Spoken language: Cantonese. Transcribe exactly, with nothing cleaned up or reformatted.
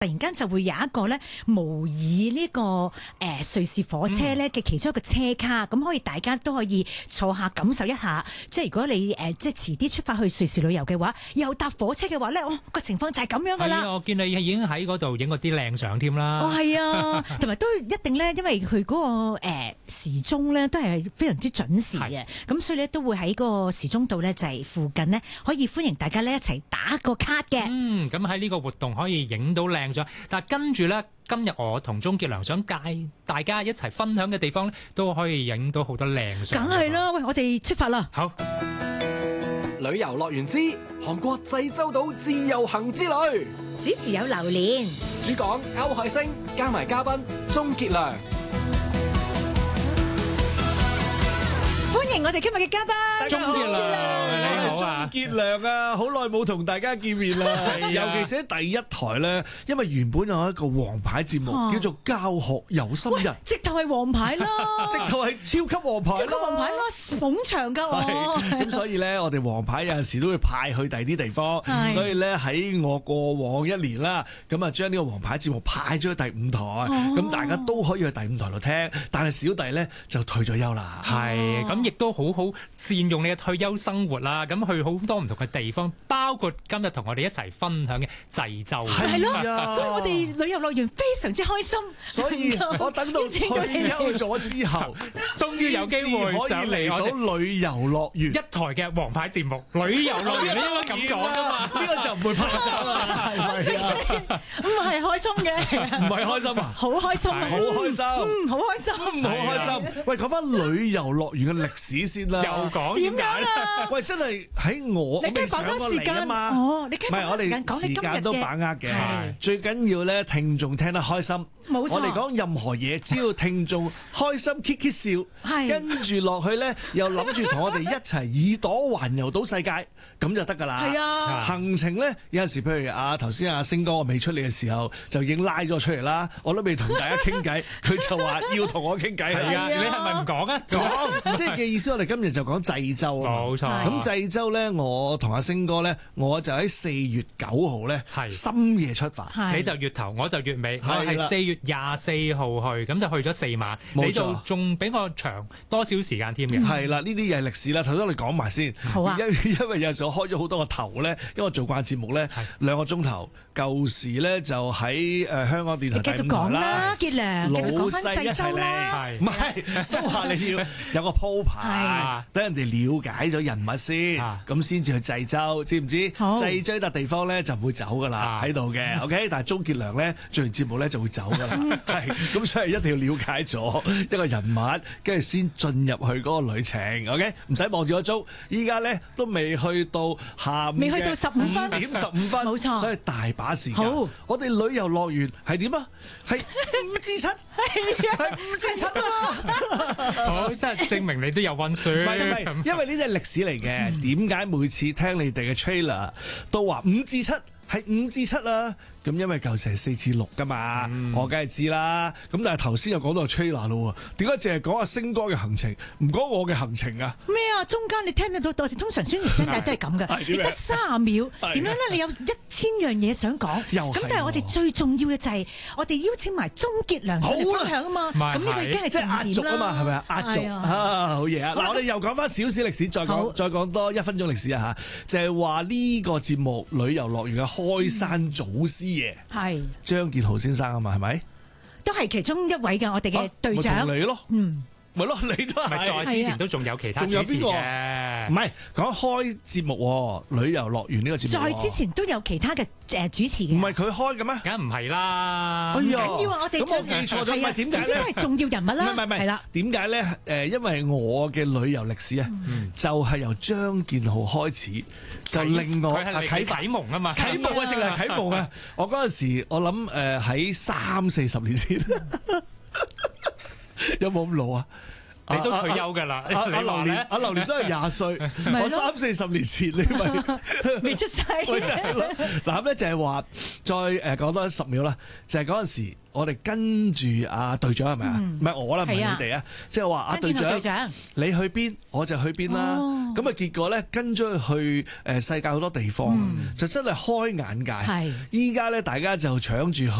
突然間就會有一個咧模擬呢、這個誒、呃、瑞士火車咧嘅其中一個車卡，咁、嗯、可以大家都可以坐下感受一下。即係如果你誒、呃、即係遲啲出發去瑞士旅遊嘅話，又搭火車嘅話咧，哦個情況就係咁樣噶啦。 我見你已經喺嗰度影過啲靚相添啦。 哦，係啊，同埋都一定咧，因為佢嗰、那個誒、呃、時鐘咧都係非常之準時嘅，咁所以咧都會喺嗰個時鐘度咧就係、是、附近呢，可以歡迎大家咧一齊打個卡嘅。 嗯，咁喺呢個活動可以影到靚相，但係跟住咧，今日我同鍾傑良想帶大家一齊分享嘅地方咧，都可以影到好多靚相。 梗係啦，喂，我哋出發啦！ 好， 旅遊樂園之韓國濟州島自由行之旅， 主持有榴蓮， 主講歐海星，加埋嘉賓鍾傑良。 歡迎我哋今日嘅嘉賓鍾傑良，你好啊！ 鍾傑良啊，好耐冇同大家見面啦，尤其是喺第一台咧，因為原本有一個王牌節目叫做教學有心人， 直頭係王牌啦， 直頭係超級王牌， 超級王牌啦，捧場噶我。 咁所以咧，我哋王牌有陣時都會派去第二啲地方，所以咧喺我過往一年啦，咁啊將呢個王牌節目派咗去第五台，咁大家都可以去第五台度聽，但係小弟咧就退咗休啦。 係，咁亦都好好善用你嘅退休生活啦，咁去好多唔同嘅地方，包括今日同我哋一齊分享嘅濟州。 係咯，所以我哋旅遊樂園非常之開心。 所以我等到退休咗之後， 終於有機會可以嚟到旅遊樂園一台嘅王牌節目《旅遊樂園》，你應該咁講㗎嘛？ 呢個就唔會拍走啦，係咪啊？ 唔係開心嘅， 唔係開心啊， 好開心啊， 好開心， 嗯，好開心， 好開心。喂，講翻旅遊樂園嘅歷史先啦， 又講點樣啊？ 喂，真係喺我你未上過嚟啊嘛？ 哦，你唔係我哋時間都把握嘅，最緊要咧聽眾聽得開心。 冇錯， 我哋講任何嘢，只要聽眾開心，K K 笑，跟住落去咧，又諗住同我哋一齊耳朵環遊到世界，咁就得㗎啦。 係啊， 行程咧有陣時，譬如啊頭先阿星哥我未出嚟嘅時候，就已經拉咗出嚟啦。我都未同大家傾偈，佢就話要同我傾偈。 係啊，你係咪唔講啊？ 講，即係嘅意思，我哋今日就講濟州啊。 冇錯。 咁濟州咧，我同阿星哥咧，我就喺四月九號咧，深夜出發。 你就月頭，我就月尾，我係四月廿四號去，咁就去咗四晚。你就仲比我長多少時間添嘅？ 係啦，呢啲嘢係歷史啦。頭先我哋講埋先。 好啊。 因因為有陣時我開咗好多個頭咧，因為我做慣節目咧，兩個鐘頭。舊時咧就喺誒香港電台第五台啦。 傑良， 老細一齊嚟，唔係都話你要有個鋪排，等人哋了解咗人物先，咁先至去濟州，知唔知？濟州笪地方咧就唔會走噶啦，喺度嘅 ，OK。但係鍾傑良咧做完節目咧就會走噶啦，係咁，所以一定要了解咗一個人物，跟住先進入去嗰個旅程 ，OK。唔使望住個鐘，依家咧都未去到下午， 未去到十五分， 五點十五分，冇錯，所以大把時間。好，我哋旅遊樂園係點啊？係五至七，係五至七啊！ 好，真係證明你都有溫書。 唔係唔係，因為呢啲係歷史嚟嘅。點解每次聽你哋嘅 trailer 都話五至七？係五至七啦，咁因為舊時係四至六噶嘛，嗯、我梗係知啦。咁但係頭先又講到 trailer 咯，點解淨係講阿星哥嘅行程，唔講我嘅行程啊？ 咩啊？中間你聽唔聽到？我哋通常宣傳聲帶都係咁噶，你得三十秒，點樣咧？你有一千樣嘢想講，咁但係我哋最重要嘅就係我哋邀請埋鍾傑良上嚟分享啊嘛。咁呢個已經係重點啦，係嘛？係咪啊？壓軸啊，好嘢啊！嗱，我哋又講翻少少歷史，再講再講多一分鐘歷史啊嚇，就係話呢個節目旅遊樂園嘅開山祖師爺係張建豪先生啊嘛，係咪？都係其中一位嘅，我哋嘅隊長。你咯，嗯，咪咯，你都係。 在之前都仲有其他主持嘅， 唔係講開節目旅遊樂園呢個節目。在之前都有其他嘅誒主持嘅，唔係佢開嘅咩？ 梗唔係啦， 唔緊要啊！我哋咁我記錯咗，唔係點解咧？ 總之都係重要人物啦。 唔係唔係，係啦。點解咧？誒，因為我嘅旅遊歷史啊，就係由張建豪開始，就令我啟啟蒙啊嘛，啟蒙啊，淨係啟蒙啊！我嗰陣時，我諗誒喺三四十年前，有冇咁老啊？ 你都退休㗎啦！ 阿阿榴蓮，阿榴蓮都係廿歲，我三四十年前你咪未出世。 咪就係咯。嗱咁咧就係話，再誒講多十秒啦，就係嗰陣時我哋跟住阿隊長係咪啊？唔係我啦，唔係你哋啊，即係話阿隊長，你去邊我就去邊啦。 咁啊結果咧跟咗佢去誒世界好多地方，就真係開眼界。係依家咧大家就搶住